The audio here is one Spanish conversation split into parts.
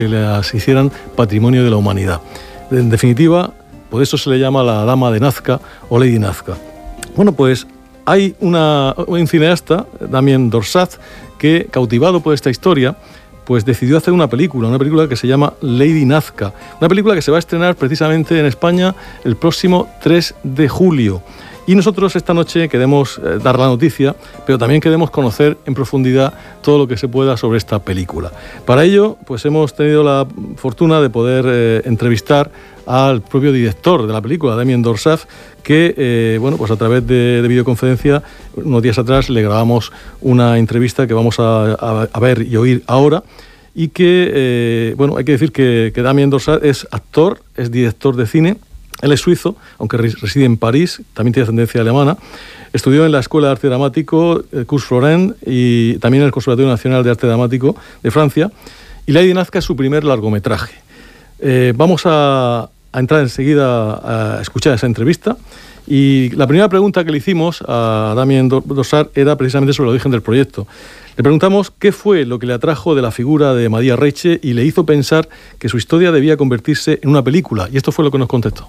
que las hicieran patrimonio de la humanidad. En definitiva, por eso se le llama la Dama de Nazca o Lady Nazca. Bueno, pues hay un cineasta, Damien Dorsat, que, cautivado por esta historia, pues decidió hacer una película que se llama Lady Nazca, una película que se va a estrenar precisamente en España el próximo 3 de julio. Y nosotros esta noche queremos dar la noticia, pero también queremos conocer en profundidad todo lo que se pueda sobre esta película. Para ello, pues hemos tenido la fortuna de poder entrevistar al propio director de la película, Damien Dorsat, que, pues a través de videoconferencia, unos días atrás le grabamos una entrevista que vamos a ver y oír ahora. Y que, hay que decir que Damien Dorsat es actor, es director de cine. Él es suizo, aunque reside en París, también tiene ascendencia alemana. Estudió en la Escuela de Arte Dramático Cours Florent y también en el Conservatorio Nacional de Arte Dramático de Francia. Y Lady Nazca es su primer largometraje. Vamos a entrar enseguida a escuchar esa entrevista. Y la primera pregunta que le hicimos a Damien Dorsat era precisamente sobre el origen del proyecto. Le preguntamos qué fue lo que le atrajo de la figura de Maria Reche y le hizo pensar que su historia debía convertirse en una película. Y esto fue lo que nos contestó.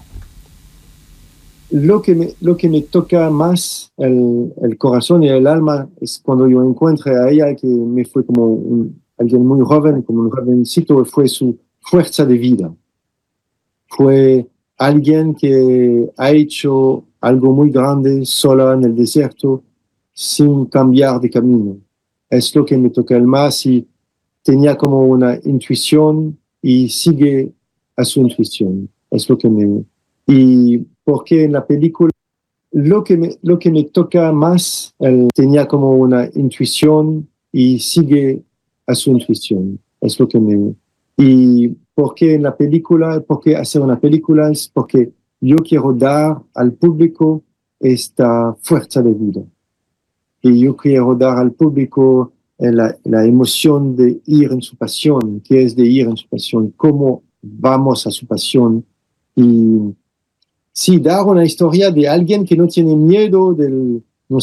Lo que me toca más el corazón y el alma es cuando yo encuentre a ella, que me fue como alguien muy joven, como un jovencito, fue su fuerza de vida. Fue alguien que ha hecho algo muy grande sola en el desierto sin cambiar de camino. Es lo que me toca el más, y tenía como una intuición y sigue a su intuición. Es lo que me... Y porque en la película lo que me toca más, tenía como una intuición y sigue a su intuición. Es lo que me... Y porque en la película, porque hacer una película es porque yo quiero dar al público esta fuerza de vida. Y yo quiero dar al público la emoción de ir en su pasión, que es de ir en su pasión, cómo vamos a su pasión. Y sí, dar una historia de alguien que no tiene miedo de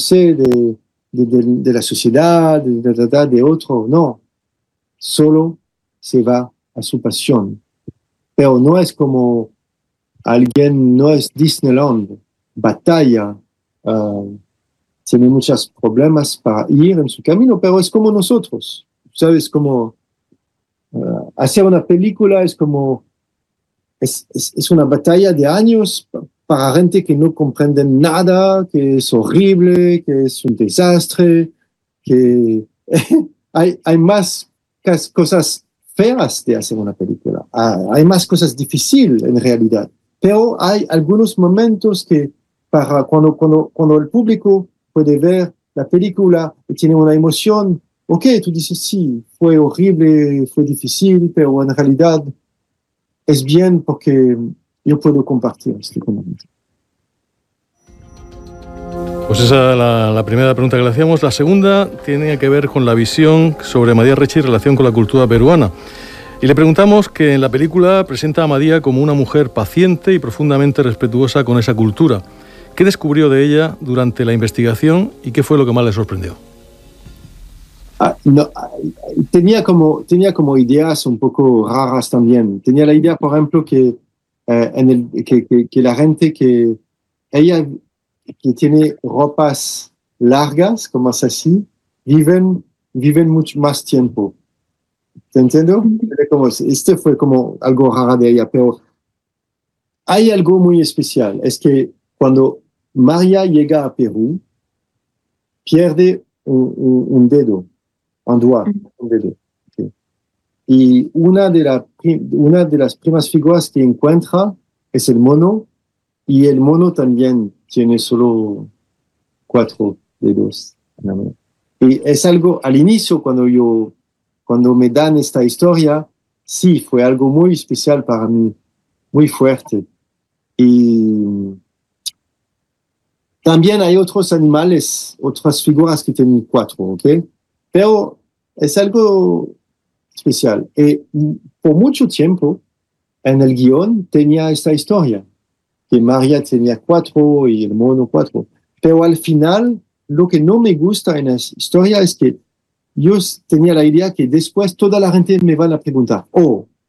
la sociedad, de otro, no. Solo se va a su pasión. Pero no es como alguien, no es Disneyland, batalla, tiene muchos problemas para ir en su camino, pero es como nosotros, ¿sabes? Como hacer una película es como, es una batalla de años para gente que no comprende nada, que es horrible, que es un desastre, que hay más cosas feas de hacer una película, hay más cosas difíciles en realidad, pero hay algunos momentos que para cuando el público puede ver la película y tiene una emoción, ok, tú dices, sí, fue horrible, fue difícil, pero en realidad es bien porque yo puedo compartir este momento. Pues esa es la primera pregunta que le hacíamos. La segunda tiene que ver con la visión sobre Maria Reche y relación con la cultura peruana. Y le preguntamos que en la película presenta a Maria como una mujer paciente y profundamente respetuosa con esa cultura. ¿Qué descubrió de ella durante la investigación y qué fue lo que más le sorprendió? Tenía como ideas un poco raras también. Tenía la idea, por ejemplo, que la gente que ella que tiene ropas largas, como es así, viven mucho más tiempo. ¿Te entiendo? Este fue como algo raro de ella, pero hay algo muy especial. Es que cuando Maria llega a Perú, pierde un dedo, un dedo. Okay. Y una de las primeras figuras que encuentra es el mono, y el mono también tiene solo 4 dedos. Y es algo, al inicio, cuando me dan esta historia, sí, fue algo muy especial para mí, muy fuerte. Y también hay otros animales, otras figuras que tienen 4, ¿ok? Pero es algo especial. Y por mucho tiempo, en el guión tenía esta historia, que Maria tenía 4 y el mono 4. Pero al final, lo que no me gusta en la historia es que yo tenía la idea que después toda la gente me van a preguntar, oh,